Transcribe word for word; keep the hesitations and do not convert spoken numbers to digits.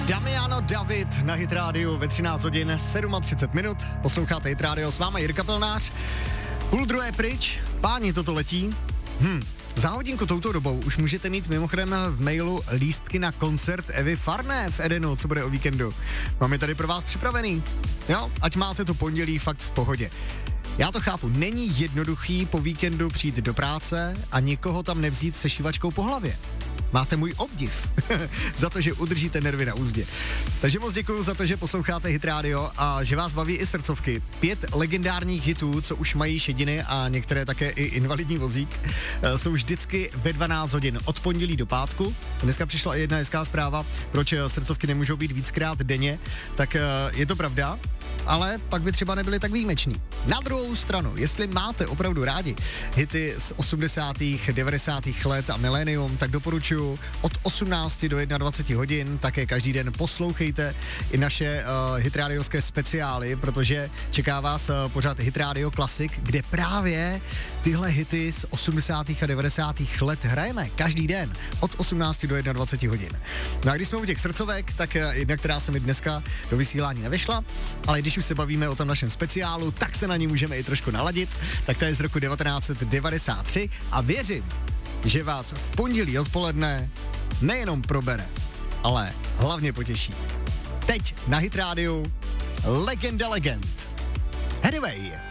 Damiano David na Hit Radio ve třináct hodin třicet sedm minut. Posloucháte Hit Radio, s váma Jirka Plnář. Půl druhé pryč, páni, toto letí. Hm, za hodinku touto dobou už můžete mít mimochodem v mailu lístky na koncert Evy Farné v Edenu, co bude o víkendu. Máme tady pro vás připravený. Jo, ať máte to pondělí fakt v pohodě. Já to chápu, není jednoduchý po víkendu přijít do práce a nikoho tam nevzít se šivačkou po hlavě. Máte můj obdiv za to, že udržíte nervy na úzdě. Takže moc děkuju za to, že posloucháte Hit Radio a že vás baví i srdcovky. Pět legendárních hitů, co už mají šediny a některé také i invalidní vozík, jsou vždycky ve dvanáct hodin od pondělí do pátku. Dneska přišla i jedna hezká zpráva, proč srdcovky nemůžou být víckrát denně, tak je to pravda, ale pak by třeba nebyly tak výjimeční. Na druhou stranu, jestli máte opravdu rádi hity z osmdesátých, devadesátých let a milénium, tak doporučuji od osmnácti do dvaceti jedna hodin, také každý den poslouchejte i naše uh, hitradiovské speciály, protože čeká vás uh, pořád Hit Radio Classic, kde právě tyhle hity z osmdesátých a devadesátých let hrajeme každý den od osmnácti do dvaceti jedna hodin. No a když jsme u těch srdcovek, tak uh, jedna, která se mi dneska do vysílání nevyšla, ale když už se bavíme o tom našem speciálu, tak se na ní můžeme i trošku naladit, tak to je z roku devatenáct devadesát tři a věřím, že vás v pondělí odpoledne nejenom probere, ale hlavně potěší. Teď na Hit Radio Legenda legend. Anyway.